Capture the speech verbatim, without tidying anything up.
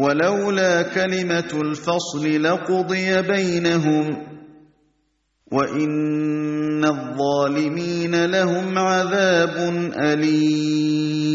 ولولا كلمة الفصل لقضي بينهم وإن الظالمين لهم عذاب أليم